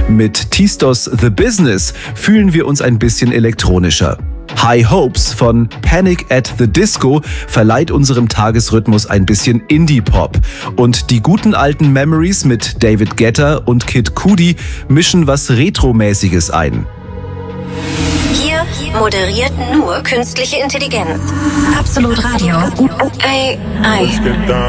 Mit Tistos The Business fühlen wir uns ein bisschen elektronischer. High Hopes von Panic at the Disco verleiht unserem Tagesrhythmus ein bisschen Indie-Pop. Und die guten alten Memories mit David Guetta und Kid Cudi mischen was Retromäßiges ein. Hier moderiert nur künstliche Intelligenz. Absolut Radio. AI.